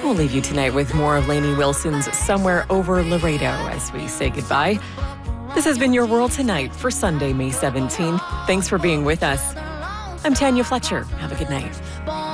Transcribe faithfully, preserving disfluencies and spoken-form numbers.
We'll leave you tonight with more of Lainey Wilson's Somewhere Over Laredo as we say goodbye. This has been Your World Tonight for Sunday, May seventeenth. Thanks for being with us. I'm Tanya Fletcher. Have a good night.